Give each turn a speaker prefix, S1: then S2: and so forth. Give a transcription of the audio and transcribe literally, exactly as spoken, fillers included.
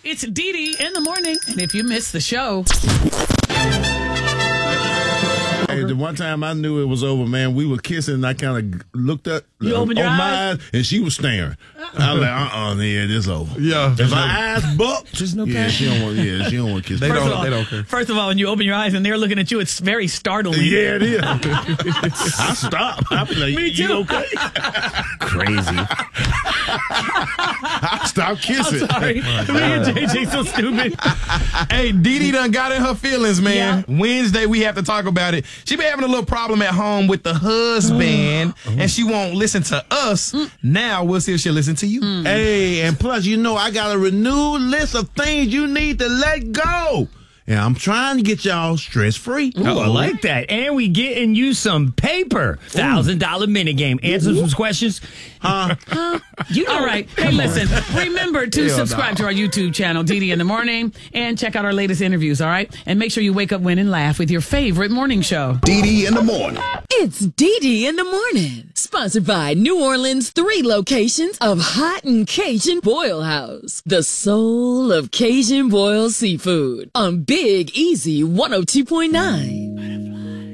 S1: It's Dee Dee in the morning. And if you missed the show...
S2: Hey, the one time I knew it was over, man, we were kissing, and I kind of looked up,
S1: you uh, opened your
S2: on
S1: eyes?
S2: my eyes, and she was staring. I was like, uh-uh, yeah, this over.
S3: Yeah.
S2: If my eyes buck,
S3: There's no
S2: yeah,
S3: passion.
S2: she don't want, yeah, she don't want to kiss
S3: They
S2: me.
S1: First
S3: don't,
S1: of all,
S3: they don't care.
S1: First of all, when you open your eyes and they're looking at you, it's very startling.
S2: Yeah, it is. I stop. I be like,
S1: Me
S2: you
S1: too.
S2: okay?
S3: Crazy.
S2: I stop kissing.
S1: I'm sorry. Me and J J so stupid.
S3: Hey, Dee Dee done got in her feelings, man.
S1: Yeah.
S3: Wednesday, we have to talk about it. She been having a little problem at home with the husband, and she won't listen to us. Now, we'll see if she'll listen to you.
S2: Hey, and plus, you know, I got a renewed list of things you need to let go. And I'm trying to get y'all stress-free.
S4: Oh, I like that. And we getting you some paper. Thousand dollar mini game. Answer some questions.
S2: Huh?
S1: You know, all right. Hey, listen. Remember to
S3: Hell
S1: subscribe
S3: no.
S1: to our YouTube channel, Dee Dee in the Morning, and check out our latest interviews, all right? And make sure you wake up, win, and laugh with your favorite morning show.
S5: Dee Dee in the morning.
S6: It's Dee Dee in the morning. Sponsored by New Orleans' three locations of Hot and Cajun Boil House. The soul of Cajun boiled seafood on Big Easy one oh two point nine.